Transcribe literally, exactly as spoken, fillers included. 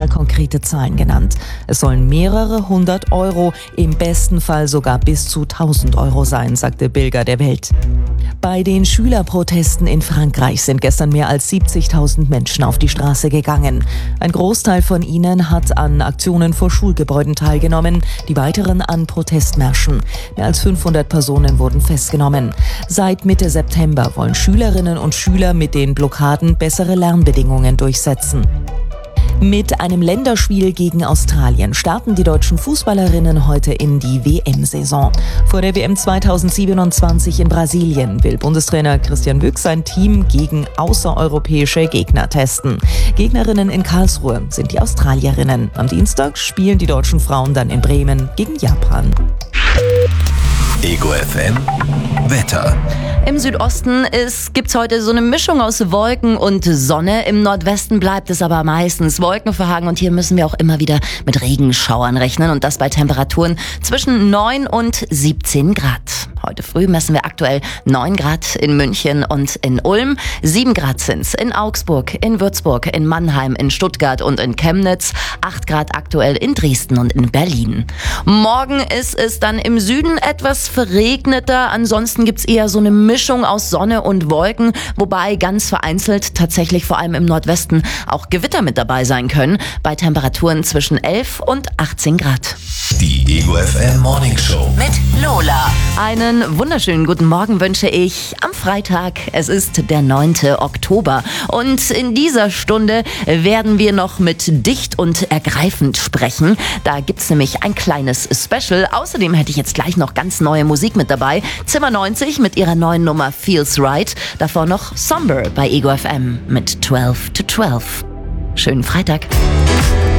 konkrete Zahlen genannt. Es sollen mehrere hundert Euro, im besten Fall sogar bis zu tausend Euro sein, sagte Bilger der Welt. Bei den Schülerprotesten in Frankreich sind gestern mehr als siebzigtausend Menschen auf die Straße gegangen. Ein Großteil von ihnen hat an Aktionen vor Schulgebäuden teilgenommen, die weiteren an Protestmärschen. Mehr als fünfhundert Personen wurden festgenommen. Seit Mitte September wollen Schülerinnen und Schüler mit den Blockaden bessere Lernbedingungen durchsetzen. Mit einem Länderspiel gegen Australien starten die deutschen Fußballerinnen heute in die W M-Saison. Vor der W M zweitausendsiebenundzwanzig in Brasilien will Bundestrainer Christian Wück sein Team gegen außereuropäische Gegner testen. Gegnerinnen in Karlsruhe sind die Australierinnen. Am Dienstag spielen die deutschen Frauen dann in Bremen gegen Japan. Ego F M Wetter. Im Südosten gibt es heute so eine Mischung aus Wolken und Sonne. Im Nordwesten bleibt es aber meistens wolkenverhangen und hier müssen wir auch immer wieder mit Regenschauern rechnen und das bei Temperaturen zwischen neun und siebzehn Grad. Heute früh messen wir aktuell neun Grad in München und in Ulm. sieben Grad sind's in Augsburg, in Würzburg, in Mannheim, in Stuttgart und in Chemnitz. acht Grad aktuell in Dresden und in Berlin. Morgen ist es dann im Süden etwas verregneter. Ansonsten gibt's eher so eine Mischung aus Sonne und Wolken, wobei ganz vereinzelt tatsächlich vor allem im Nordwesten auch Gewitter mit dabei sein können. Bei Temperaturen zwischen elf und achtzehn Grad. Die Ego F M Morning Show Mit Lola. Einen wunderschönen guten Morgen wünsche ich am Freitag. Es ist der neunte Oktober. Und in dieser Stunde werden wir noch mit Dicht und Ergreifend sprechen. Da gibt's nämlich ein kleines Special. Außerdem hätte ich jetzt gleich noch ganz neue Musik mit dabei. Zimmer neunzig mit ihrer neuen Nummer Feels Right. Davor noch Somber bei Ego F M mit zwölf to zwölf. Schönen Freitag.